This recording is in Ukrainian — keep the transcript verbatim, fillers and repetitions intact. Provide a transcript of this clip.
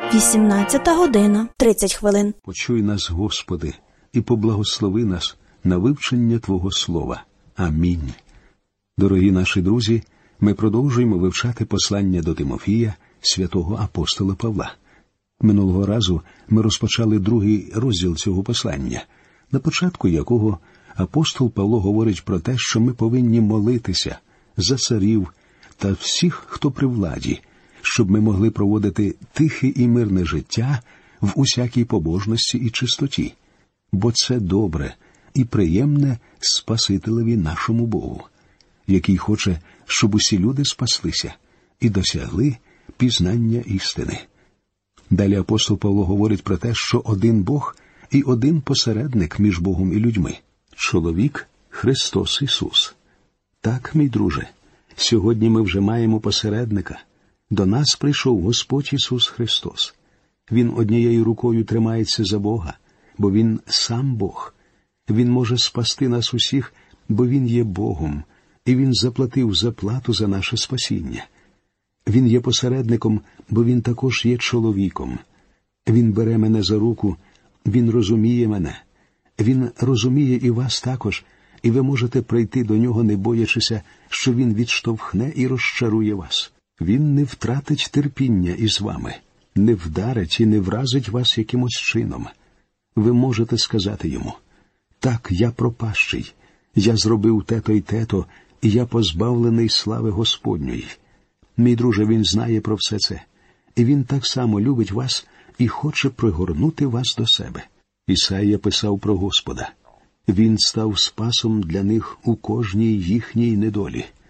вісімнадцята година, тридцять хвилин. Почуй нас, Господи, і поблагослови нас на вивчення Твого Слова. Амінь. Дорогі наші друзі, ми продовжуємо вивчати послання до Тимофія святого апостола Павла. Минулого разу ми розпочали другий розділ цього послання, на початку якого апостол Павло говорить про те, що ми повинні молитися за царів та всіх, хто при владі, щоб ми могли проводити тихе і мирне життя в усякій побожності і чистоті, бо це добре і приємне Спасителеві нашому Богу, який хоче, щоб усі люди спаслися і досягли пізнання істини. Далі апостол Павло говорить про те, що один Бог і один посередник між Богом і людьми – чоловік Христос Ісус. Так, мій друже, сьогодні ми вже маємо посередника. До нас прийшов Господь Ісус Христос. Він однією рукою тримається за Бога, бо Він сам Бог. Він може спасти нас усіх, бо Він є Богом, і Він заплатив заплату за наше спасіння. Він є посередником, бо Він також є чоловіком. Він бере мене за руку, Він розуміє мене. Він розуміє і вас також, і ви можете прийти до Нього, не боячися, що Він відштовхне і розчарує вас. Він не втратить терпіння із вами, не вдарить і не вразить вас якимось чином. Ви можете сказати Йому: «Так, я пропащий, я зробив те-то й те-то, і я позбавлений слави Господньої». Мій друже, Він знає про все це, і Він так само любить вас і хоче пригорнути вас до себе. Ісаїя писав про Господа: «Він став спасом для них у кожній їхній недолі».